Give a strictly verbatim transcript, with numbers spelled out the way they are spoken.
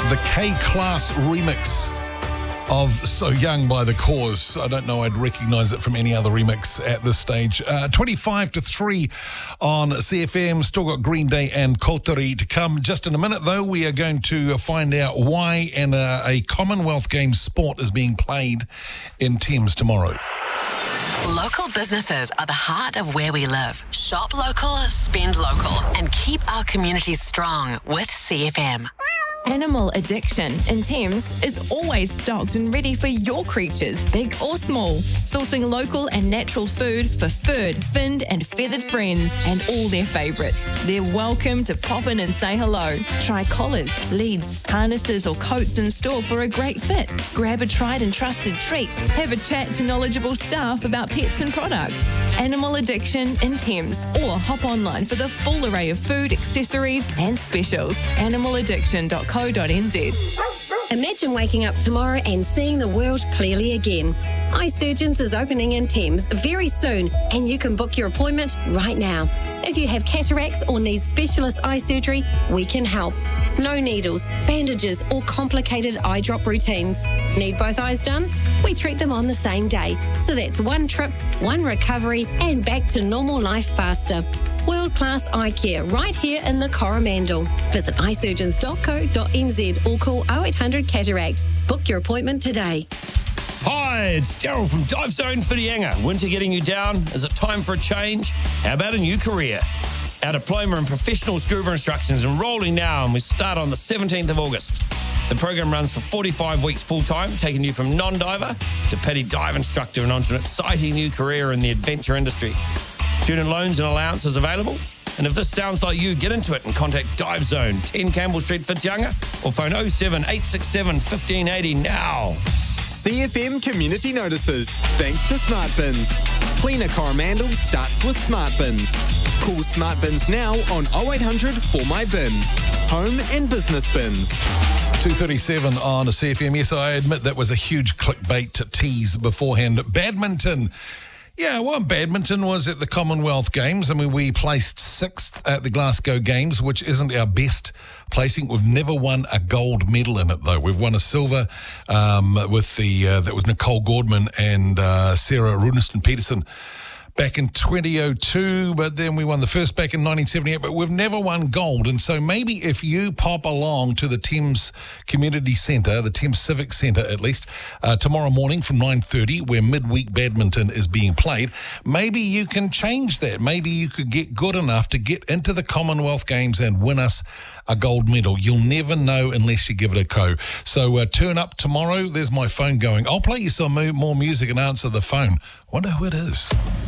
the K-Class remix of So Young by The Cause. I don't know I'd recognise it from any other remix at this stage. Uh, twenty-five to three on C F M. Still got Green Day and Kotari to come. Just in a minute, though, we are going to find out why and uh, a Commonwealth Games sport is being played in Thames tomorrow. Local businesses are the heart of where we live. Shop local, spend local, and keep our communities strong with C F M. Animal Addiction in Thames is always stocked and ready for your creatures, big or small. Sourcing local and natural food for furred, finned and feathered friends and all their favourites. They're welcome to pop in and say hello. Try collars, leads, harnesses or coats in store for a great fit. Grab a tried and trusted treat. Have a chat to knowledgeable staff about pets and products. Animal Addiction in Thames, or hop online for the full array of food, accessories and specials. animal addiction dot co dot n z. Imagine waking up tomorrow and seeing the world clearly again. Eye Surgeons is opening in Thames very soon, and you can book your appointment right now. If you have cataracts or need specialist eye surgery, we can help. No needles, bandages or complicated eye drop routines. Need both eyes done? We treat them on the same day. So that's one trip, one recovery and back to normal life faster. World-class eye care right here in the Coromandel. Visit eye surgeons dot co dot n z or call oh eight hundred cataract. Book your appointment today. Hi, it's Daryl from Dive Zone Whitianga. Winter getting you down? Is it time for a change? How about a new career? Our diploma in professional scuba instruction is enrolling now, and we start on the seventeenth of August. The program runs for forty-five weeks full-time, taking you from non-diver to petty dive instructor and onto an exciting new career in the adventure industry. Student loans and allowances available. And if this sounds like you, get into it and contact Dive Zone, ten Campbell Street, Whitianga, or phone oh seven eight six seven one five eight oh now. C F M Community Notices, thanks to Smart Bins. Cleaner Coromandel starts with Smart Bins. Call Smart Bins now on oh eight hundred for my bin. Home and business bins. two thirty-seven on C F M. Yes, I admit that was a huge clickbait to tease beforehand. Badminton. Yeah, well, badminton was at the Commonwealth Games. I mean, we placed sixth at the Glasgow Games, which isn't our best placing. We've never won a gold medal in it, though. We've won a silver um, with the, uh, that was Nicole Gordman and uh, Sarah Runeston-Peterson back in twenty oh two, but then we won the first back in nineteen seventy-eight, but we've never won gold. And so maybe if you pop along to the Thames Community Centre, the Thames Civic Centre at least, uh, tomorrow morning from nine thirty, where midweek badminton is being played, maybe you can change that. Maybe you could get good enough to get into the Commonwealth Games and win us a gold medal. You'll never know unless you give it a go. So uh, turn up tomorrow. There's my phone going. I'll play you some more music and answer the phone. Wonder who it is.